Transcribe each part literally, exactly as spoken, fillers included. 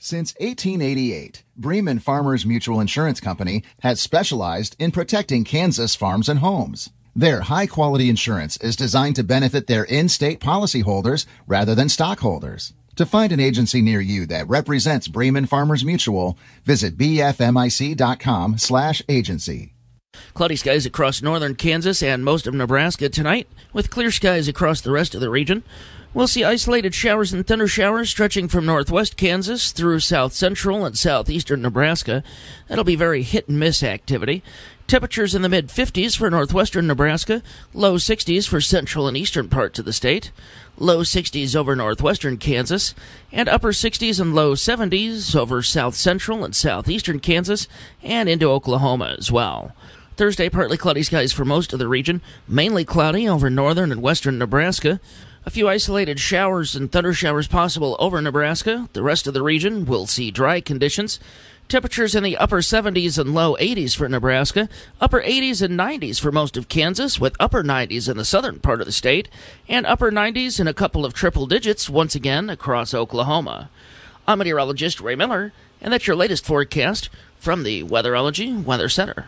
Since eighteen eighty-eight, Bremen Farmers Mutual Insurance Company has specialized in protecting Kansas farms and homes. Their high-quality insurance is designed to benefit their in-state policyholders rather than stockholders. To find an agency near you that represents Bremen Farmers Mutual, visit bfmic.com slash agency. Cloudy skies across northern Kansas and most of Nebraska tonight, with clear skies across the rest of the region. We'll see isolated showers and thunder showers stretching from northwest Kansas through south central and southeastern Nebraska. That'll be very hit-and-miss activity. Temperatures in the mid-fifties for northwestern Nebraska, low sixties for central and eastern parts of the state, low sixties over northwestern Kansas, and upper sixties and low seventies over south central and southeastern Kansas and into Oklahoma as well. Thursday, partly cloudy skies for most of the region, mainly cloudy over northern and western Nebraska. A few isolated showers and thunder showers possible over Nebraska. The rest of the region will see dry conditions. Temperatures in the upper seventies and low eighties for Nebraska, upper eighties and nineties for most of Kansas, with upper nineties in the southern part of the state, and upper nineties in a couple of triple digits once again across Oklahoma. I'm meteorologist Ray Miller, and that's your latest forecast from the Weatherology Weather Center.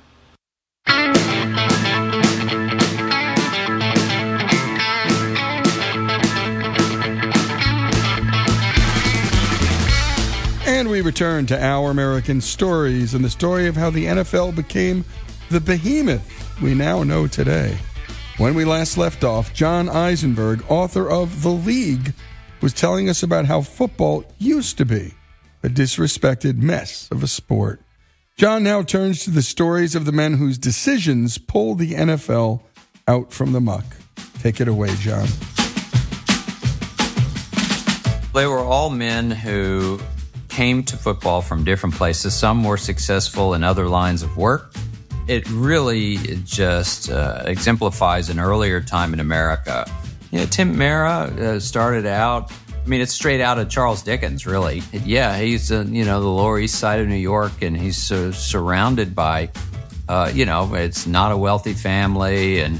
And we return to Our American Stories and the story of how the N F L became the behemoth we now know today. When we last left off, John Eisenberg, author of The League, was telling us about how football used to be a disrespected mess of a sport. John now turns to the stories of the men whose decisions pulled the N F L out from the muck. Take it away, John. They were all men who came to football from different places. Some were successful in other lines of work. It really just uh, exemplifies an earlier time in America. You know, Tim Mara uh, started out, I mean, it's straight out of Charles Dickens, really. Yeah, he's, uh, you know, the Lower East Side of New York, and he's uh, surrounded by, uh, you know, it's not a wealthy family, and